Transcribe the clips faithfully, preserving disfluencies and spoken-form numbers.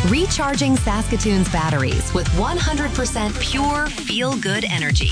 Recharging Saskatoon's batteries with one hundred percent pure, feel-good energy.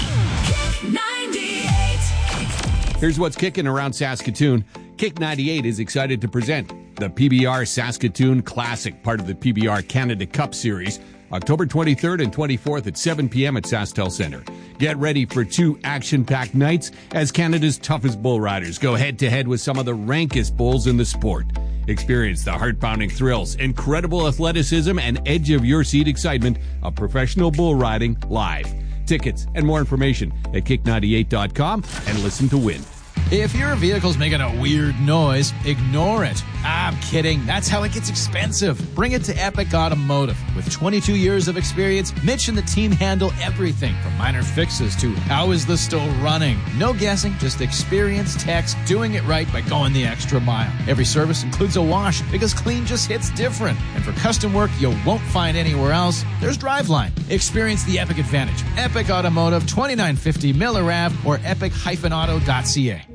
ninety-eight. Here's what's kicking around Saskatoon. Kick ninety-eight is excited to present the P B R Saskatoon Classic, part of the P B R Canada Cup Series, October twenty-third and twenty-fourth at seven p.m. at SaskTel Centre. Get ready for two action-packed nights as Canada's toughest bull riders go head-to-head with some of the rankest bulls in the sport. Experience the heart-pounding thrills, incredible athleticism, and edge-of-your-seat excitement of professional bull riding live. Tickets and more information at kick ninety-eight dot com and listen to win. If your vehicle's making a weird noise, ignore it. I'm kidding. That's how it gets expensive. Bring it to Epic Automotive. With twenty-two years of experience, Mitch and the team handle everything from minor fixes to how is the still running. No guessing, just experienced techs doing it right by going the extra mile. Every service includes a wash because clean just hits different. And for custom work you won't find anywhere else, there's Driveline. Experience the Epic advantage. Epic Automotive, twenty-nine fifty Miller Avenue or epic dash auto dot c a.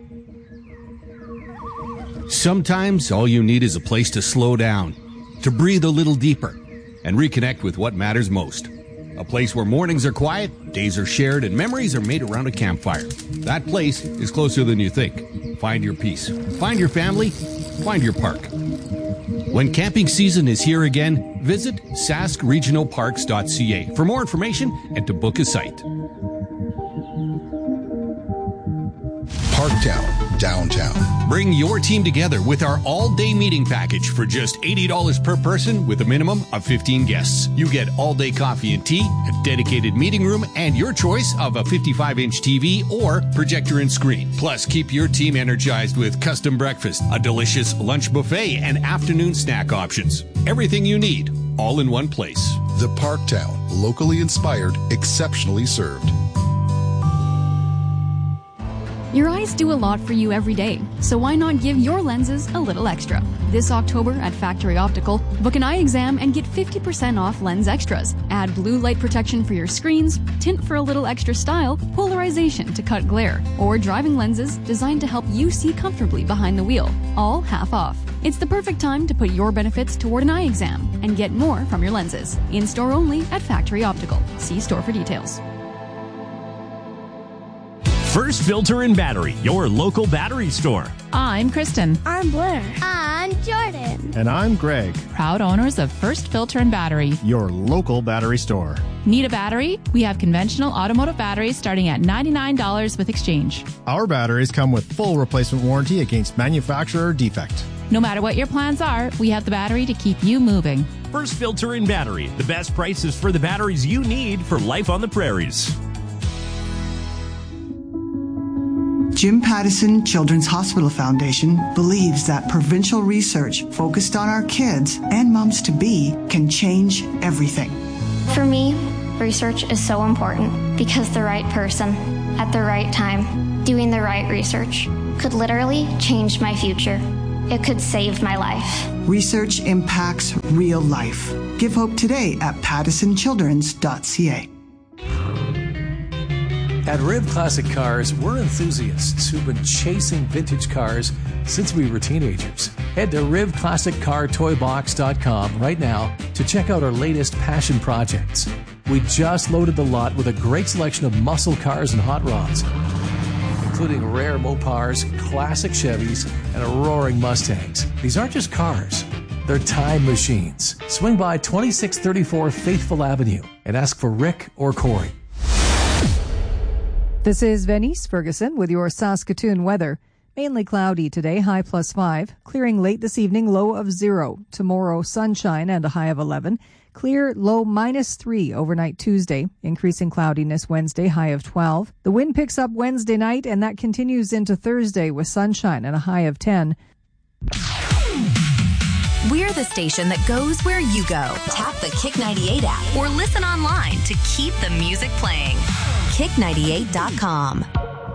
Sometimes all you need is a place to slow down, to breathe a little deeper, and reconnect with what matters most. A place where mornings are quiet, days are shared, and memories are made around a campfire. That place is closer than you think. Find your peace. Find your family. Find your park. When camping season is here again, visit sask regional parks dot c a for more information and to book a site. Parktown, downtown. Bring your team together with our all-day meeting package for just eighty dollars per person with a minimum of fifteen guests. You get all-day coffee and tea, a dedicated meeting room, and your choice of a fifty-five inch T V or projector and screen. Plus, keep your team energized with custom breakfast, a delicious lunch buffet, and afternoon snack options. Everything you need, all in one place. The Parktown, locally inspired, exceptionally served. Your eyes do a lot for you every day, so why not give your lenses a little extra? This October at Factory Optical, book an eye exam and get fifty percent off lens extras. Add blue light protection for your screens, tint for a little extra style, polarization to cut glare, or driving lenses designed to help you see comfortably behind the wheel, all half off. It's the perfect time to put your benefits toward an eye exam and get more from your lenses. In-store only at Factory Optical. See store for details. First Filter and Battery, your local battery store. I'm Kristen. I'm Blair. I'm Jordan. And I'm Greg. Proud owners of First Filter and Battery, your local battery store. Need a battery? We have conventional automotive batteries starting at ninety-nine dollars with exchange. Our batteries come with full replacement warranty against manufacturer defect. No matter what your plans are, we have the battery to keep you moving. First Filter and Battery, the best prices for the batteries you need for life on the prairies. Jim Pattison Children's Hospital Foundation believes that provincial research focused on our kids and moms-to-be can change everything. For me, research is so important because the right person, at the right time, doing the right research, could literally change my future. It could save my life. Research impacts real life. Give hope today at pattison childrens dot c a. At Riv Classic Cars, we're enthusiasts who've been chasing vintage cars since we were teenagers. Head to riv classic car toy box dot com right now to check out our latest passion projects. We just loaded the lot with a great selection of muscle cars and hot rods, including rare Mopars, classic Chevys, and roaring Mustangs. These aren't just cars, they're time machines. Swing by twenty-six thirty-four Faithful Avenue and ask for Rick or Corey. This is Venice Ferguson with your Saskatoon weather. Mainly cloudy today, high plus five. Clearing late this evening, low of zero. Tomorrow, sunshine and a high of eleven. Clear, low minus three overnight Tuesday. Increasing cloudiness Wednesday, high of twelve. The wind picks up Wednesday night and that continues into Thursday with sunshine and a high of ten. We're the station that goes where you go. Tap the Kick ninety-eight app or listen online to keep the music playing. kick ninety-eight dot com.